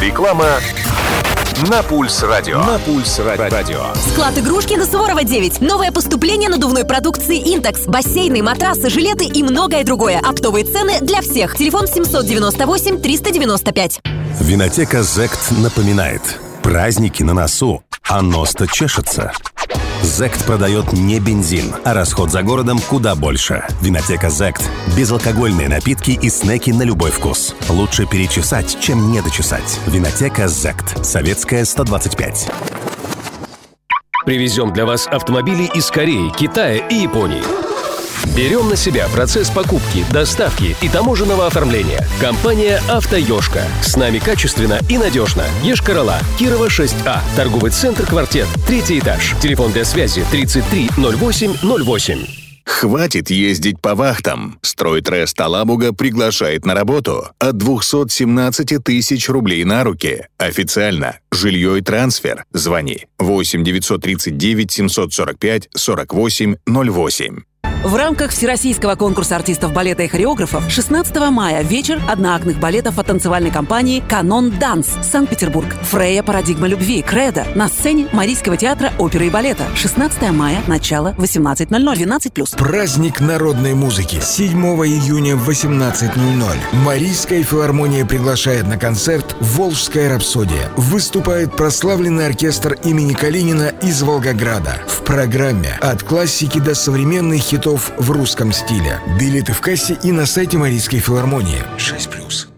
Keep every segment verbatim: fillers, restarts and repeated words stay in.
Реклама на Пульс Радио. На Пульс Радио. Склад игрушки на Суворова девять. Новое поступление надувной продукции «Интекс». Бассейны, матрасы, жилеты и многое другое. Оптовые цены для всех. Телефон семьсот девяносто восемь триста девяносто пять. Винотека «Зект» напоминает: праздники на носу, а нос-то чешется. «Зект» продает не бензин, а расход за городом куда больше. Винотека «Зект» – безалкогольные напитки и снеки на любой вкус. Лучше перечесать, чем не дочесать. Винотека «Зект». Советская, сто двадцать пять. Привезем для вас автомобили из Кореи, Китая и Японии. Берем на себя процесс покупки, доставки и таможенного оформления. Компания «Автоёшка». С нами качественно и надежно. Йошкар-Ола, Кирова шесть А. Торговый центр «Квартет», третий этаж. Телефон для связи тридцать три ноль восемь ноль восемь. Хватит ездить по вахтам. Стройтрест Алабуга приглашает на работу от двести семнадцать тысяч рублей на руки. Официально. Жилье и трансфер. Звони восемь девятьсот тридцать девять семьсот сорок пять сорок восемь ноль восемь. В рамках Всероссийского конкурса артистов балета и хореографов шестнадцатого мая вечер одноактных балетов от танцевальной компании «Канон Данс», Санкт-Петербург. Фрея «Парадигма любви», «Кредо» на сцене Марийского театра оперы и балета. шестнадцатого мая, начало восемнадцать ноль ноль, двенадцать плюс. Праздник народной музыки. седьмого июня в восемнадцать ноль ноль. Марийская филармония приглашает на концерт «Волжская рапсодия». Выступает прославленный оркестр имени Калинина из Волгограда. В программе от классики до современных хитов в русском стиле. Билеты в кассе и на сайте Марийской филармонии. шесть плюс.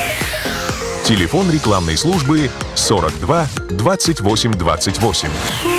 Телефон рекламной службы сорок два двадцать восемь двадцать восемь.